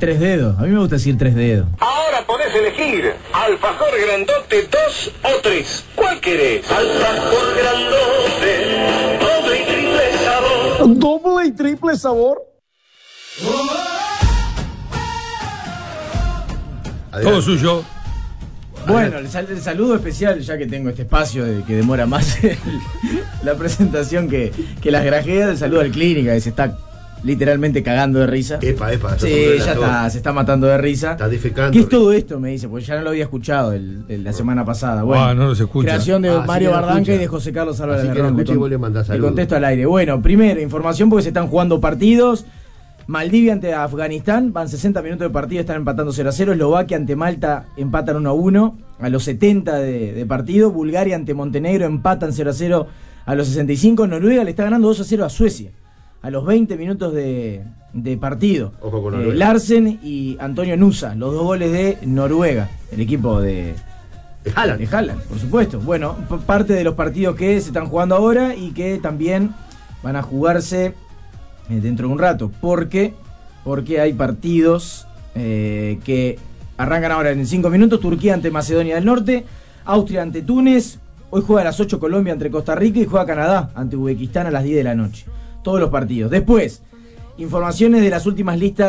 tres dedos. A mí me gusta decir tres dedos. Ahora podés elegir alfajor grandote 2 o 3. ¿Cuál querés? Alfajor grandote, doble y triple sabor. ¿Doble y triple sabor? Todo suyo. Bueno, el saludo especial, ya que tengo este espacio que demora más la presentación que las grajeas. El saludo al Clínica, que se está literalmente cagando de risa. Epa. Sí, ya está, se está matando de risa. Está defecando. ¿Qué es todo esto? Me dice, porque ya no lo había escuchado la semana pasada. Bueno, no los escucha. Creación de Mario sí Bardanca y de José Carlos Álvarez de Ron. Le contesto al aire. Bueno, primero, información porque se están jugando partidos. Maldivia ante Afganistán, van 60 minutos de partido, están empatando 0-0. Eslovaquia ante Malta empatan 1-1 a los 70 de partido. Bulgaria ante Montenegro empatan 0-0 a los 65. Noruega le está ganando 2-0 a Suecia a los 20 minutos de partido. Ojo con Noruega. Larsen y Antonio Nusa, los 2 goles de Noruega, el equipo de Haaland, por supuesto. Bueno, parte de los partidos que se están jugando ahora y que también van a jugarse dentro de un rato, porque hay partidos que arrancan ahora en 5 minutos. Turquía ante Macedonia del Norte, Austria ante Túnez, hoy juega a las 8 Colombia ante Costa Rica y juega Canadá ante Uzbekistán a las 10 de la noche. Todos los partidos. Después, informaciones de las últimas listas